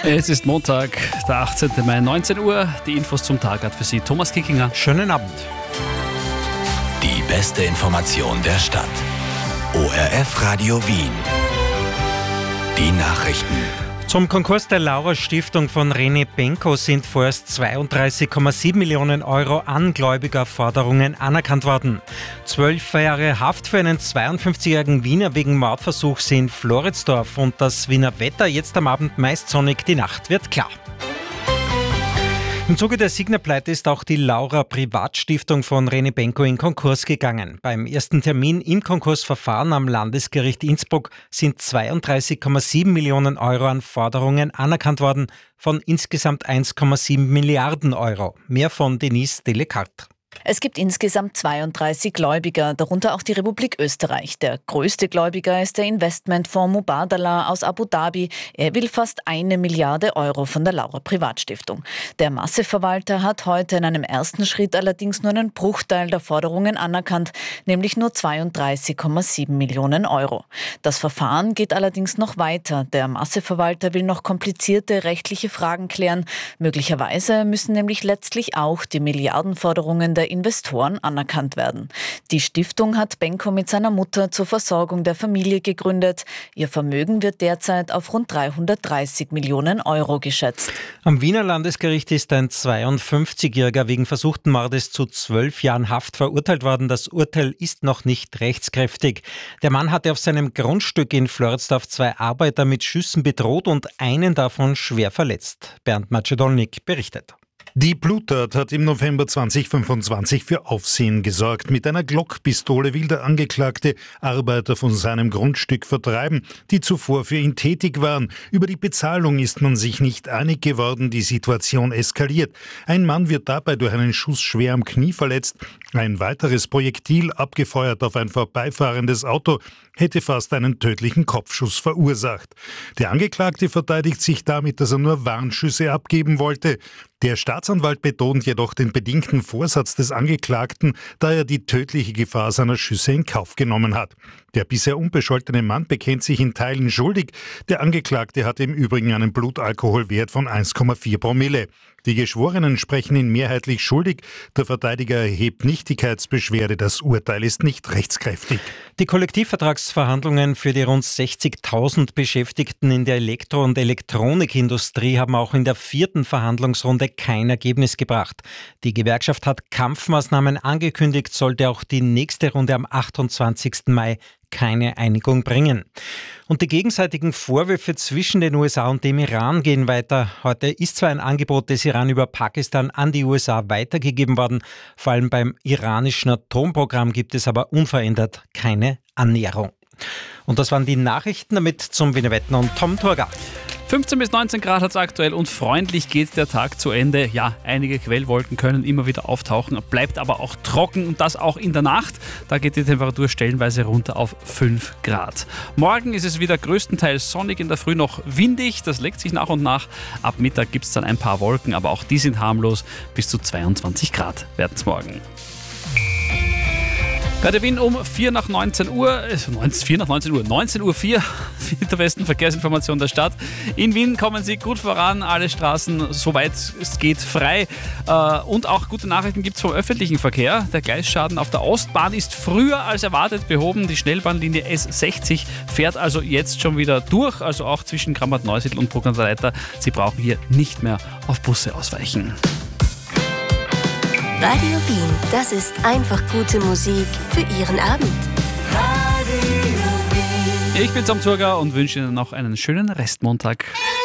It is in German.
Es ist Montag, der 18. Mai, 19 Uhr. Die Infos zum Tag hat für Sie Thomas Kickinger. Schönen Abend. Die beste Information der Stadt. ORF Radio Wien. Die Nachrichten. Zum Konkurs der Laura-Stiftung von Rene Benko sind vorerst 32,7 Millionen Euro an Gläubigerforderungen anerkannt worden. 12 Jahre Haft für einen 52-jährigen Wiener wegen Mordversuchs in Floridsdorf und das Wiener Wetter jetzt am Abend meist sonnig, die Nacht wird klar. Im Zuge der Signa-Pleite ist auch die Laura-Privatstiftung von Rene Benko in Konkurs gegangen. Beim ersten Termin im Konkursverfahren am Landesgericht Innsbruck sind 32,7 Millionen Euro an Forderungen anerkannt worden von insgesamt 1,7 Milliarden Euro. Mehr von Denise Delecart. Es gibt insgesamt 32 Gläubiger, darunter auch die Republik Österreich. Der größte Gläubiger ist der Investmentfonds Mubadala aus Abu Dhabi. Er will fast 1 Milliarde Euro von der Laura Privatstiftung. Der Masseverwalter hat heute in einem ersten Schritt allerdings nur einen Bruchteil der Forderungen anerkannt, nämlich nur 32,7 Millionen Euro. Das Verfahren geht allerdings noch weiter. Der Masseverwalter will noch komplizierte rechtliche Fragen klären. Möglicherweise müssen nämlich letztlich auch die Milliardenforderungen der Investoren anerkannt werden. Die Stiftung hat Benko mit seiner Mutter zur Versorgung der Familie gegründet. Ihr Vermögen wird derzeit auf rund 330 Millionen Euro geschätzt. Am Wiener Landesgericht ist ein 52-Jähriger wegen versuchten Mordes zu 12 Jahren Haft verurteilt worden. Das Urteil ist noch nicht rechtskräftig. Der Mann hatte auf seinem Grundstück in Floridsdorf 2 Arbeiter mit Schüssen bedroht und einen davon schwer verletzt. Bernd Macedolnik berichtet. Die Bluttat hat im November 2025 für Aufsehen gesorgt. Mit einer Glockpistole will der Angeklagte Arbeiter von seinem Grundstück vertreiben, die zuvor für ihn tätig waren. Über die Bezahlung ist man sich nicht einig geworden, die Situation eskaliert. Ein Mann wird dabei durch einen Schuss schwer am Knie verletzt. Ein weiteres Projektil, abgefeuert auf ein vorbeifahrendes Auto, hätte fast einen tödlichen Kopfschuss verursacht. Der Angeklagte verteidigt sich damit, dass er nur Warnschüsse abgeben wollte. Der Staatsanwalt betont jedoch den bedingten Vorsatz des Angeklagten, da er die tödliche Gefahr seiner Schüsse in Kauf genommen hat. Der bisher unbescholtene Mann bekennt sich in Teilen schuldig. Der Angeklagte hatte im Übrigen einen Blutalkoholwert von 1,4 Promille. Die Geschworenen sprechen ihn mehrheitlich schuldig. Der Verteidiger erhebt Nichtigkeitsbeschwerde. Das Urteil ist nicht rechtskräftig. Die Kollektivvertragsverhandlungen für die rund 60.000 Beschäftigten in der Elektro- und Elektronikindustrie haben auch in der 4. Verhandlungsrunde kein Ergebnis gebracht. Die Gewerkschaft hat Kampfmaßnahmen angekündigt, sollte auch die nächste Runde am 28. Mai keine Einigung bringen. Und die gegenseitigen Vorwürfe zwischen den USA und dem Iran gehen weiter. Heute ist zwar ein Angebot des Iran über Pakistan an die USA weitergegeben worden, vor allem beim iranischen Atomprogramm gibt es aber unverändert keine Annäherung. Und das waren die Nachrichten, damit zum Wiener Wetter und Tom Torger. 15 bis 19 Grad hat es aktuell und freundlich geht der Tag zu Ende. Ja, einige Quellwolken können immer wieder auftauchen, bleibt aber auch trocken und das auch in der Nacht. Da geht die Temperatur stellenweise runter auf 5 Grad. Morgen ist es wieder größtenteils sonnig, in der Früh noch windig. Das legt sich nach und nach. Ab Mittag gibt es dann ein paar Wolken, aber auch die sind harmlos. Bis zu 22 Grad werden es morgen. Radio Wien um 4 nach 19 Uhr, 19 Uhr 4, mit der besten Verkehrsinformation der Stadt. In Wien kommen Sie gut voran, alle Straßen, soweit es geht, frei. Und auch gute Nachrichten gibt es vom öffentlichen Verkehr. Der Gleisschaden auf der Ostbahn ist früher als erwartet behoben. Die Schnellbahnlinie S60 fährt also jetzt schon wieder durch, also auch zwischen Krampach-Neusiedl und Bruckner Leiter. Sie brauchen hier nicht mehr auf Busse ausweichen. Radio Wien, das ist einfach gute Musik für Ihren Abend. Ich bin Tom Zurger und wünsche Ihnen noch einen schönen Restmontag.